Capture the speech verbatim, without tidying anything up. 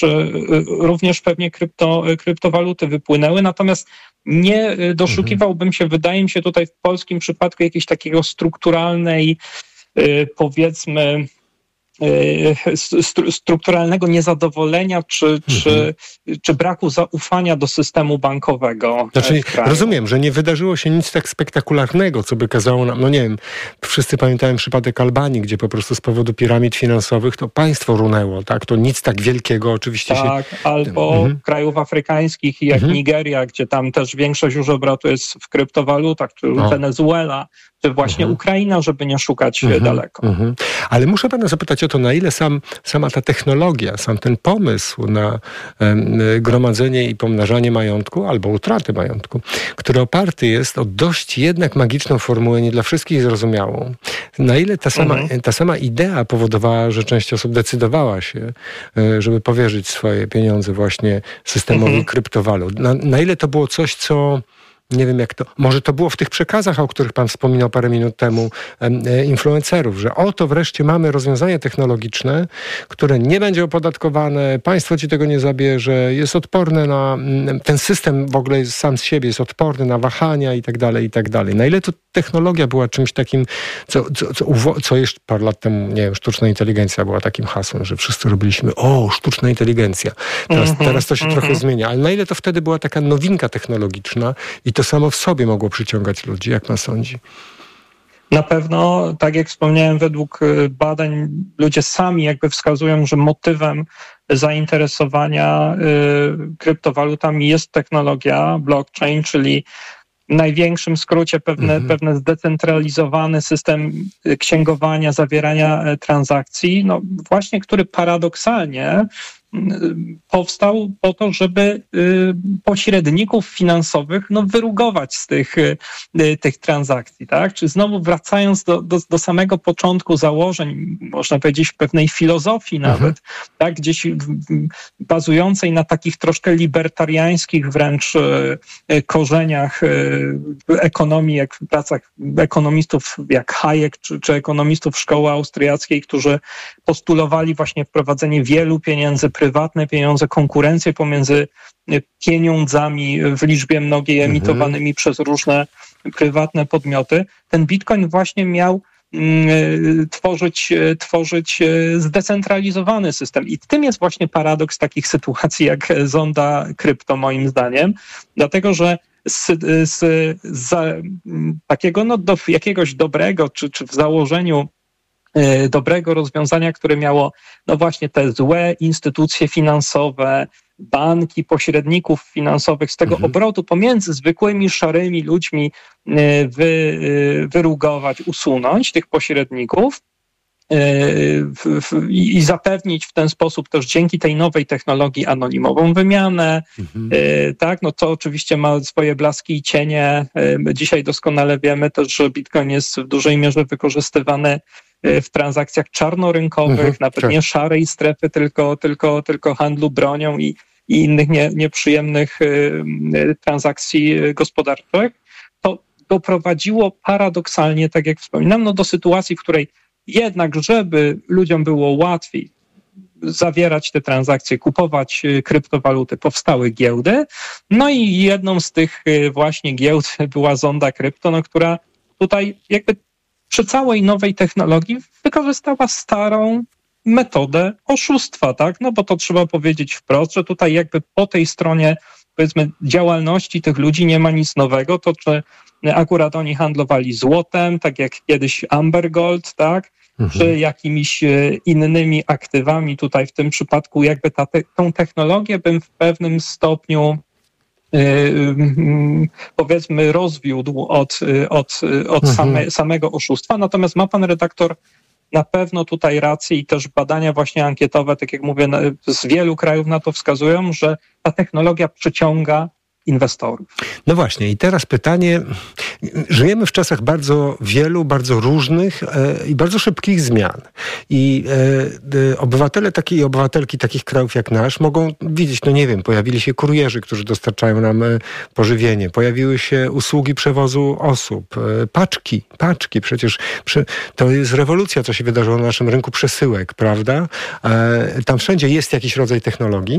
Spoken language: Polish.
również pewnie krypto, kryptowaluty wypłynęły, natomiast nie doszukiwałbym się, wydaje mi się tutaj w polskim przypadku jakiejś takiego strukturalnej, powiedzmy, strukturalnego niezadowolenia czy, mhm. czy, czy braku zaufania do systemu bankowego. Znaczy, rozumiem, że nie wydarzyło się nic tak spektakularnego, co by kazało nam, no nie wiem, wszyscy pamiętają przypadek Albanii, gdzie po prostu z powodu piramid finansowych to państwo runęło, tak? To nic tak wielkiego oczywiście tak, się... albo mhm. krajów afrykańskich jak mhm. Nigeria, gdzie tam też większość już obrotu jest w kryptowalutach, czy o. Wenezuela, czy właśnie mhm. Ukraina, żeby nie szukać mhm. daleko. Mhm. Ale muszę pana zapytać o to, na ile sam, sama ta technologia, sam ten pomysł na um, gromadzenie i pomnażanie majątku albo utratę majątku, który oparty jest o dość jednak magiczną formułę, nie dla wszystkich zrozumiałą. Na ile ta sama, mhm. ta sama idea powodowała, że część osób decydowała się, żeby powierzyć swoje pieniądze właśnie systemowi mhm. kryptowalut. Na, na ile to było coś, co nie wiem jak to, może to było w tych przekazach, o których pan wspominał parę minut temu, influencerów, że oto wreszcie mamy rozwiązanie technologiczne, które nie będzie opodatkowane, państwo ci tego nie zabierze, jest odporne na, ten system w ogóle sam z siebie jest odporny na wahania i tak dalej, i tak dalej. Na ile to technologia była czymś takim, co, co, co, co jeszcze parę lat temu, nie wiem, sztuczna inteligencja była takim hasłem, że wszyscy robiliśmy, o, sztuczna inteligencja. Teraz, mm-hmm, teraz to się mm-hmm. trochę zmienia, ale na ile to wtedy była taka nowinka technologiczna i to samo w sobie mogło przyciągać ludzi, jak pan sądzi? Na pewno, tak jak wspomniałem, według badań ludzie sami jakby wskazują, że motywem zainteresowania y, kryptowalutami jest technologia blockchain, czyli w największym skrócie pewne, mhm. pewne zdecentralizowany system księgowania, zawierania transakcji, no właśnie, który paradoksalnie powstał po to, żeby pośredników finansowych no, wyrugować z tych, tych transakcji, tak? Czy znowu wracając do, do, do samego początku założeń, można powiedzieć pewnej filozofii nawet, mhm. tak? Gdzieś bazującej na takich troszkę libertariańskich wręcz korzeniach ekonomii, jak w pracach ekonomistów jak Hayek, czy, czy ekonomistów szkoły austriackiej, którzy postulowali właśnie wprowadzenie wielu pieniędzy, prywatne pieniądze, konkurencję pomiędzy pieniądzami w liczbie mnogiej emitowanymi mhm. przez różne prywatne podmioty. Ten Bitcoin właśnie miał mm, tworzyć, tworzyć zdecentralizowany system. I w tym jest właśnie paradoks takich sytuacji jak zonda krypto, moim zdaniem, dlatego że z, z, z takiego no, do jakiegoś dobrego, czy, czy w założeniu dobrego rozwiązania, które miało no właśnie te złe instytucje finansowe, banki, pośredników finansowych z tego mhm. obrotu pomiędzy zwykłymi, szarymi ludźmi wy, wyrugować, usunąć tych pośredników i zapewnić w ten sposób też dzięki tej nowej technologii anonimową wymianę. Mhm. Tak, no to oczywiście ma swoje blaski i cienie. My dzisiaj doskonale wiemy też, że Bitcoin jest w dużej mierze wykorzystywany w transakcjach czarnorynkowych, mhm, nawet tak. nie szarej strefy, tylko, tylko, tylko handlu bronią i, i innych nie, nieprzyjemnych y, transakcji gospodarczych, to doprowadziło paradoksalnie, tak jak wspominam, no do sytuacji, w której jednak, żeby ludziom było łatwiej zawierać te transakcje, kupować kryptowaluty, powstały giełdy, no i jedną z tych właśnie giełd była Zonda Krypto, no, która tutaj jakby przy całej nowej technologii wykorzystała starą metodę oszustwa, tak? No bo to trzeba powiedzieć wprost, że tutaj jakby po tej stronie, powiedzmy, działalności tych ludzi nie ma nic nowego, to czy akurat oni handlowali złotem, tak jak kiedyś Amber Gold, tak? Mhm. Czy jakimiś innymi aktywami, tutaj w tym przypadku jakby ta te, tą technologię bym w pewnym stopniu powiedzmy rozwiódł od, od, od mhm. same, samego oszustwa. Natomiast ma pan redaktor na pewno tutaj rację i też badania właśnie ankietowe, tak jak mówię, z wielu krajów na to wskazują, że ta technologia przyciąga inwestorów. No właśnie i teraz pytanie, żyjemy w czasach bardzo wielu, bardzo różnych e, i bardzo szybkich zmian i e, e, obywatele takie i obywatelki takich krajów jak nasz mogą widzieć, no nie wiem, pojawili się kurierzy, którzy dostarczają nam e, pożywienie, pojawiły się usługi przewozu osób, e, paczki, paczki, przecież przy, to jest rewolucja, co się wydarzyło na naszym rynku przesyłek, prawda? E, tam wszędzie jest jakiś rodzaj technologii.